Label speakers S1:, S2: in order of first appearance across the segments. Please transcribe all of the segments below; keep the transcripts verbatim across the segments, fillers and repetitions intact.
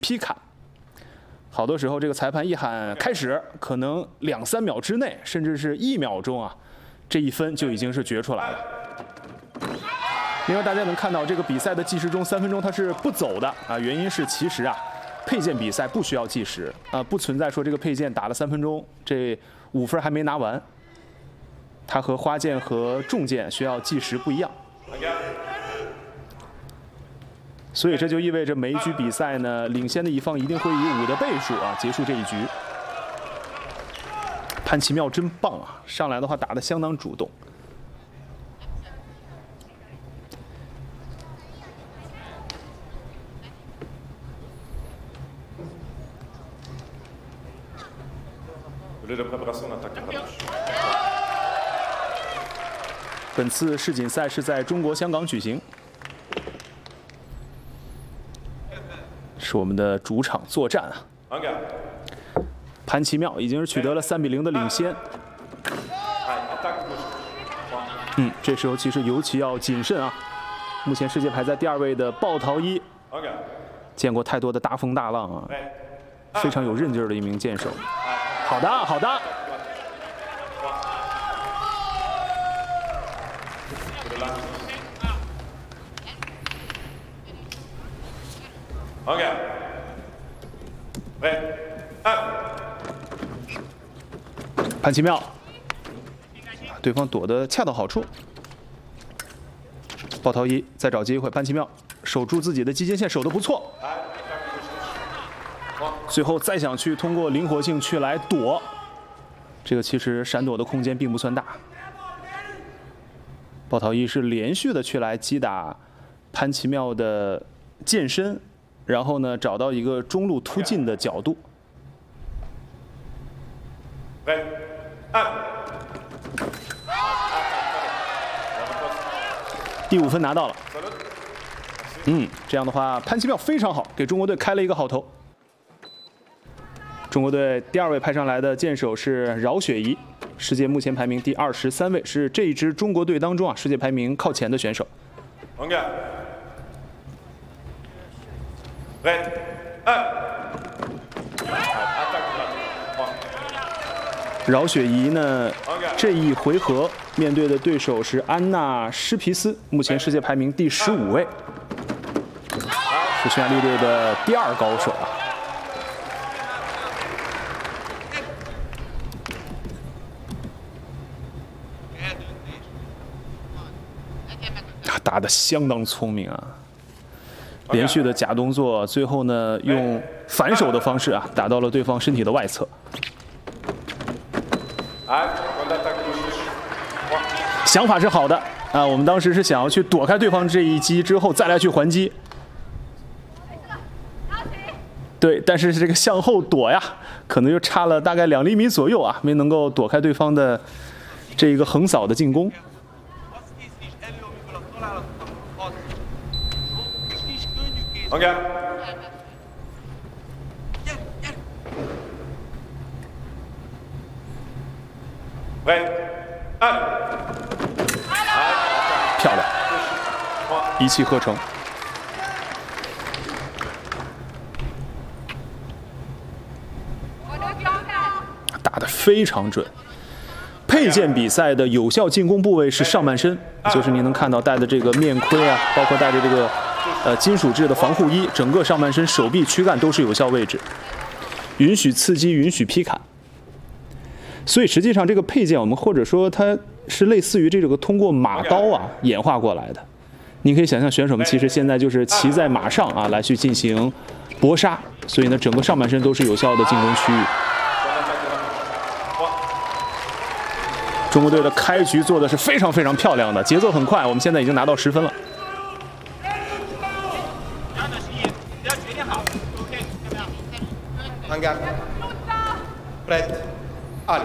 S1: 劈砍。好多时候，这个裁判一喊开始，可能两三秒之内，甚至是一秒钟啊，这一分就已经是决出来了。另外，大家能看到这个比赛的计时中，三分钟它是不走的啊，原因是其实啊，佩剑比赛不需要计时啊，不存在说这个佩剑打了三分钟，这五分还没拿完。它和花剑和重剑需要计时不一样。 所以这就意味着每一局比赛呢，领先的一方一定会以五的倍数啊结束这一局。潘奇妙真棒啊，上来的话打得相当主动。本次世锦赛是在中国香港举行。 是我们的主场作战啊！潘奇妙已经是取得了三比零的领先。嗯，这时候其实尤其要谨慎啊！目前世界排在第二位的鲍陶伊，见过太多的大风大浪啊，非常有韧劲儿的一名剑手。好的，好的。OK， 喂，潘奇妙，对方躲得恰到好处。鲍陶伊再找机会，潘奇妙守住自己的击剑线，守得不错。最后再想去通过灵活性去来躲，这个其实闪躲的空间并不算大。鲍陶伊是连续的去来击打潘奇妙的剑身。 然后呢，找到一个中路突进的角度。第五分拿到了。嗯，这样的话，潘奇妙非常好，给中国队开了一个好头。中国队第二位派上来的剑手是饶雪怡，世界目前排名第二十三位，是这一支中国队当中啊世界排名靠前的选手。饶雪怡呢，这一回合面对的对手是安娜施皮斯，目前世界排名第十五位，是匈牙利队的第二高手啊。打得相当聪明啊！ 连续的假动作，最后呢用反手的方式啊打到了对方身体的外侧。想法是好的啊，我们当时是想要去躲开对方这一击之后再来去还击。对，但是这个向后躲呀，可能就差了大概两厘米左右啊，没能够躲开对方的这一个横扫的进攻。 OK。喂，漂亮，一气呵成。打得非常准。佩剑比赛的有效进攻部位是上半身，就是您能看到戴的这个面盔啊，包括戴着这个。 呃，金属制的防护衣，整个上半身、手臂、躯干都是有效位置，允许刺激，允许劈砍。所以实际上，这个佩剑我们或者说它是类似于这个通过马刀啊演化过来的。你可以想象，选手们其实现在就是骑在马上啊来去进行搏杀，所以呢，整个上半身都是有效的进攻区域。中国队的开局做的是非常非常漂亮的，节奏很快，我们现在已经拿到十分了。
S2: Hangar. Fred. Ali.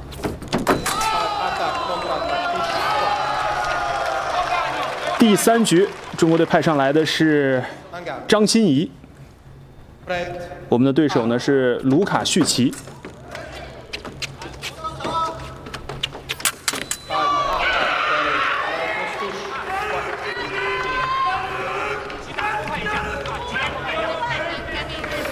S1: 第三局，中国队派上来的是张欣怡。我们的对手呢是卢卡·绪奇。